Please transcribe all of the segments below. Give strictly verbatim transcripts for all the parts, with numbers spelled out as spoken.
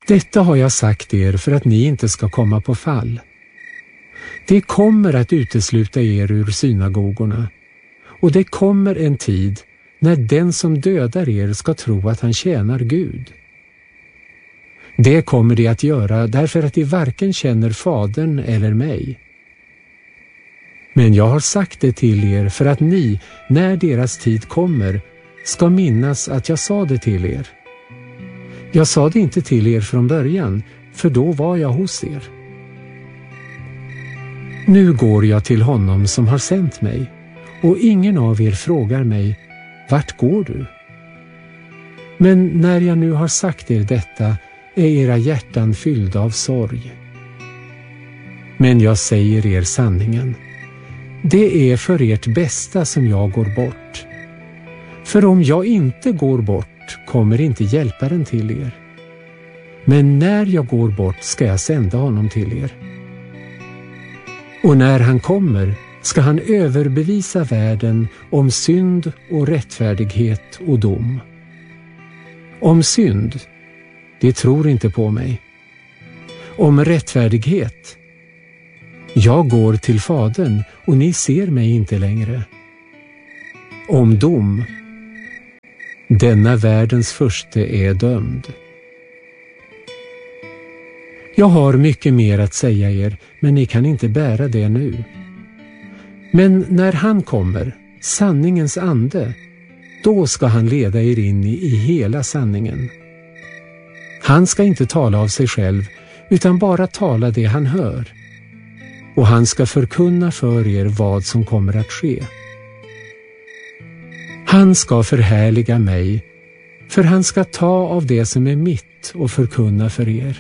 Detta har jag sagt er för att ni inte ska komma på fall. Det kommer att utesluta er ur synagogorna, och det kommer en tid när den som dödar er ska tro att han tjänar Gud. Det kommer de att göra därför att de varken känner Fadern eller mig. Men jag har sagt det till er för att ni, när deras tid kommer, ska minnas att jag sa det till er. Jag sa det inte till er från början, för då var jag hos er. Nu går jag till honom som har sänt mig, och ingen av er frågar mig, vart går du? Men när jag nu har sagt er detta, är era hjärtan fyllda av sorg. Men jag säger er sanningen. Det är för ert bästa som jag går bort. För om jag inte går bort kommer inte hjälparen till er. Men när jag går bort ska jag sända honom till er. Och när han kommer ska han överbevisa världen om synd och rättfärdighet och dom. Om synd, det tror inte på mig. Om rättfärdighet, jag går till Fadern och ni ser mig inte längre. Om dom, denna världens furste är dömd. Jag har mycket mer att säga er, men ni kan inte bära det nu. Men när han kommer, sanningens ande, då ska han leda er in i, i hela sanningen. Han ska inte tala av sig själv, utan bara tala det han hör. Och han ska förkunna för er vad som kommer att ske. Han ska förhärliga mig, för han ska ta av det som är mitt och förkunna för er.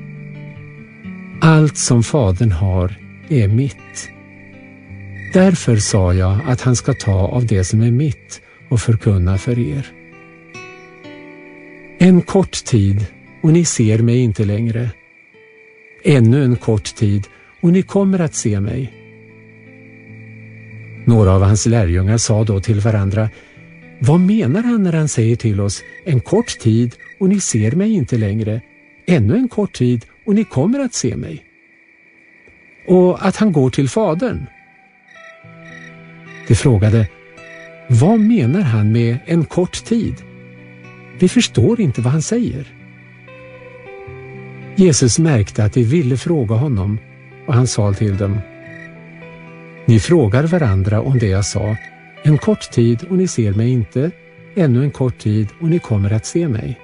Allt som Fadern har är mitt. Därför sa jag att han ska ta av det som är mitt och förkunna för er. En kort tid och ni ser mig inte längre. Ännu en kort tid och ni kommer att se mig. Några av hans lärjungar sa då till varandra, vad menar han när han säger till oss, en kort tid och ni ser mig inte längre, ännu en kort tid och ni kommer att se mig? Och att han går till Fadern. De frågade, vad menar han med en kort tid? Vi förstår inte vad han säger. Jesus märkte att de ville fråga honom och han sa till dem, ni frågar varandra om det jag sa, en kort tid och ni ser mig inte, ännu en kort tid och ni kommer att se mig.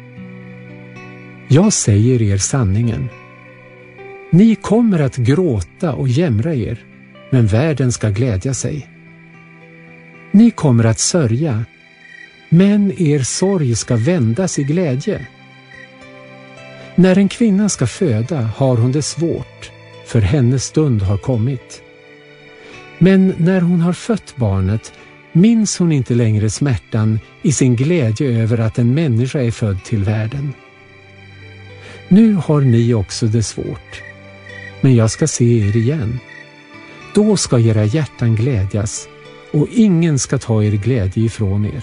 Jag säger er sanningen. Ni kommer att gråta och jämra er, men världen ska glädja sig. Ni kommer att sörja, men er sorg ska vändas i glädje. När en kvinna ska föda har hon det svårt, för hennes stund har kommit. Men när hon har fött barnet minns hon inte längre smärtan i sin glädje över att en människa är född till världen. Nu har ni också det svårt, men jag ska se er igen. Då ska era hjärtan glädjas och ingen ska ta er glädje ifrån er.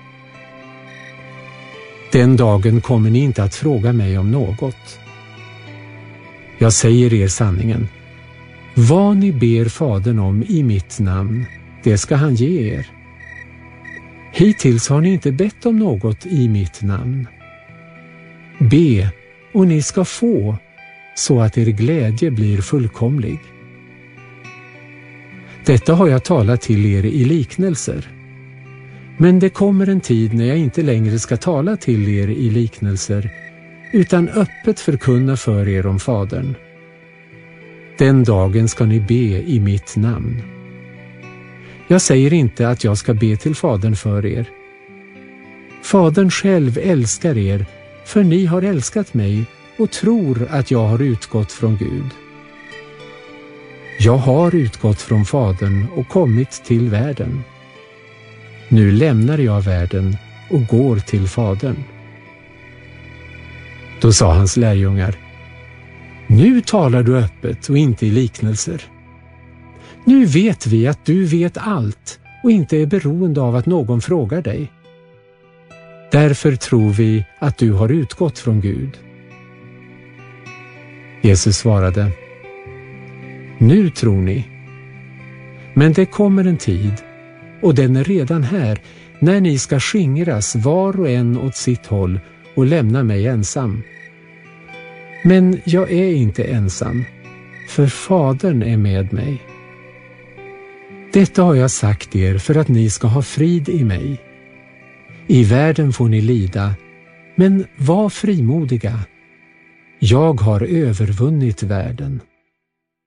Den dagen kommer ni inte att fråga mig om något. Jag säger er sanningen. Vad ni ber Fadern om i mitt namn, det ska han ge er. Hittills har ni inte bett om något i mitt namn. Be och ni ska få, så att er glädje blir fullkomlig. Detta har jag talat till er i liknelser. Men det kommer en tid när jag inte längre ska tala till er i liknelser, utan öppet förkunna för er om Fadern. Den dagen ska ni be i mitt namn. Jag säger inte att jag ska be till Fadern för er. Fadern själv älskar er, för ni har älskat mig och tror att jag har utgått från Gud. Jag har utgått från Fadern och kommit till världen. Nu lämnar jag världen och går till Fadern. Då sa hans lärjungar, nu talar du öppet och inte i liknelser. Nu vet vi att du vet allt och inte är beroende av att någon frågar dig. Därför tror vi att du har utgått från Gud. Jesus svarade: Nu tror ni. Men det kommer en tid, och den är redan här, när ni ska skingras var och en åt sitt håll och lämna mig ensam. Men jag är inte ensam, för Fadern är med mig. Detta har jag sagt er för att ni ska ha frid i mig. I världen får ni lida, men var frimodiga. Jag har övervunnit världen.